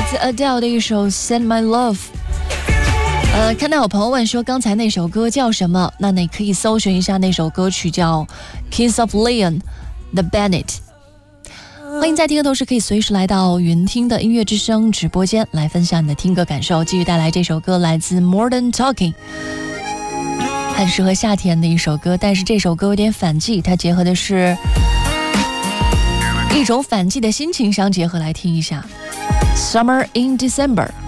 自 Adele 的一首 Send My Love。看到有朋友问说刚才那首歌叫什么，那你可以搜寻一下那首歌曲叫 Kings of Leon The Bennett。 欢迎在听的同时可以随时来到云听的音乐之声直播间来分享你的听歌感受。继续带来这首歌，来自 Modern Talking， 很适合夏天的一首歌，但是这首歌有点反季，它结合的是一种反季的心情相结合，来听一下 Summer in December。